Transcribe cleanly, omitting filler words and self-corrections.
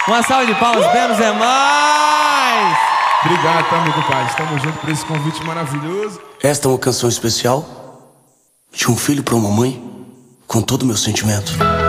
Uma salva de palmas, menos é mais! Obrigado, tá, meu compadre? Estamos juntos por esse convite maravilhoso. Esta é uma canção especial de um filho para uma mãe, com todo o meu sentimento.